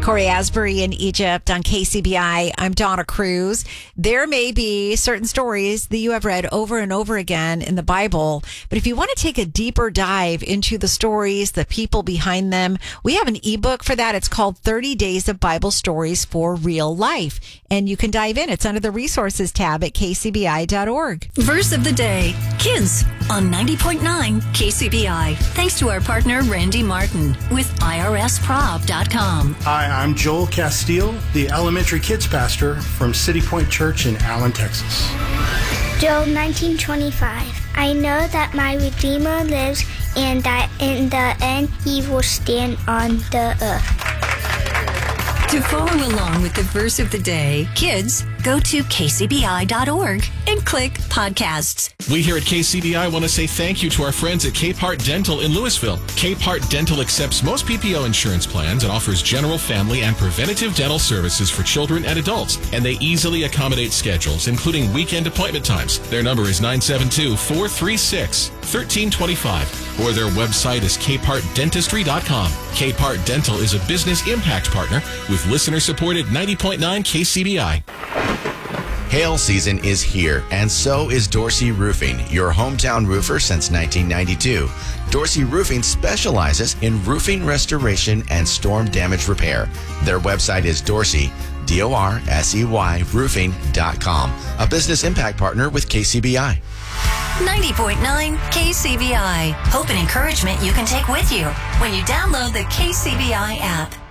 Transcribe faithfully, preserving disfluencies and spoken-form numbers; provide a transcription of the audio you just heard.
Corey Asbury in Egypt on K C B I. I'm Donna Cruz. There may be certain stories that you have read over and over again in the Bible, but if you want to take a deeper dive into the stories, the people behind them, we have an ebook for that. It's called thirty days of Bible Stories for Real Life, and you can dive in. It's under the resources tab at k c b i dot org. Verse of the day, kids on ninety point nine K C B I. Thanks to our partner, Randy Martin with I R S prob dot com. Hi, I'm Joel Castile, the elementary kids pastor from City Point Church in Allen, Texas. Job nineteen twenty-five. I know that my Redeemer lives and that in the end he will stand on the earth. To follow along with the verse of the day, kids, go to k c b i dot org and click podcasts. We here at K C B I want to say thank you to our friends at Capehart Dental in Louisville. Capehart Dental accepts most P P O insurance plans and offers general, family, and preventative dental services for children and adults. And they easily accommodate schedules, including weekend appointment times. Their number is nine seven two, four three six, one three two five, or their website is capehart dentistry dot com. Capehart Dental is a business impact partner with listener-supported ninety point nine K C B I. Hail season is here, and so is Dorsey Roofing, your hometown roofer since nineteen ninety-two. Dorsey Roofing specializes in roofing restoration and storm damage repair. Their website is Dorsey, D O R S E Y, roofing dot com, a business impact partner with K C B I. ninety point nine K C B I. Hope and encouragement you can take with you when you download the K C B I app.